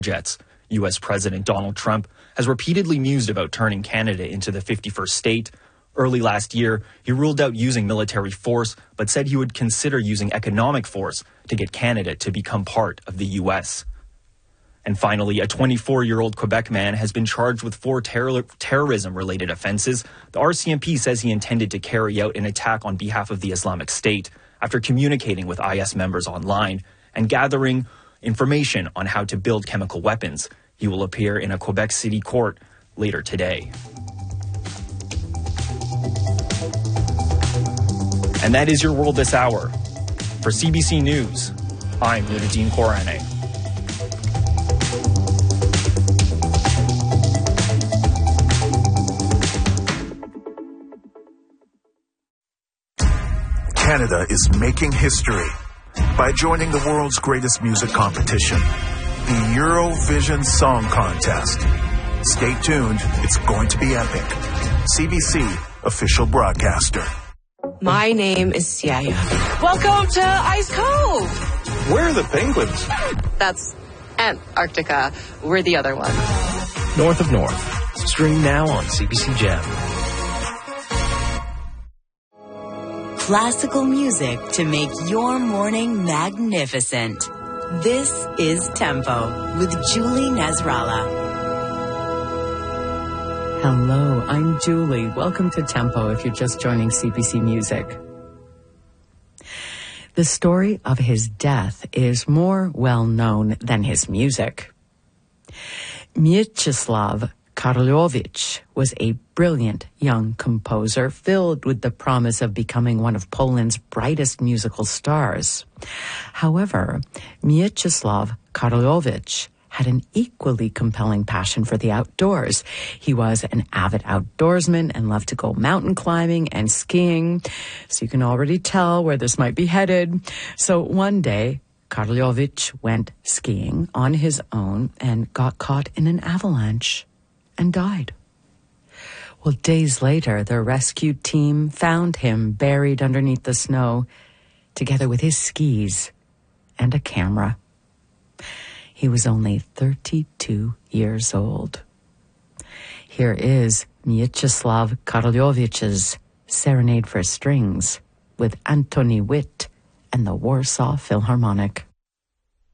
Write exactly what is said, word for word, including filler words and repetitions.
jets. U S President Donald Trump has repeatedly mused about turning Canada into the fifty-first state. Early last year, he ruled out using military force, but said he would consider using economic force to get Canada to become part of the U S. And finally, a twenty-four-year-old Quebec man has been charged with four terror- terrorism-related offenses. The R C M P says he intended to carry out an attack on behalf of the Islamic State after communicating with I S members online and gathering information on how to build chemical weapons. He will appear in a Quebec City court later today. And that is your world this hour. For C B C News, I'm Nuruddin Korane. Canada is making history by joining the world's greatest music competition, the Eurovision Song Contest. Stay tuned, it's going to be epic. C B C official broadcaster. My name is Siaya. Welcome to Ice Cove. Where are the penguins? That's Antarctica. We're the other one. North of North. Stream now on C B C Gem. Classical music to make your morning magnificent. This is Tempo with Julie Nasrallah. Hello, I'm Julie. Welcome to Tempo if you're just joining C B C Music. The story of his death is more well known than his music. Mieczysław Karlowicz was a brilliant young composer filled with the promise of becoming one of Poland's brightest musical stars. However, Mieczysław Karlowicz had an equally compelling passion for the outdoors. He was an avid outdoorsman and loved to go mountain climbing and skiing. So you can already tell where this might be headed. So one day, Karlowicz went skiing on his own and got caught in an avalanche and died. Well, days later, the rescue team found him buried underneath the snow, together with his skis and a camera. He was only thirty-two years old. Here is Mieczysław Karlowicz's Serenade for Strings with Antoni Witt and the Warsaw Philharmonic.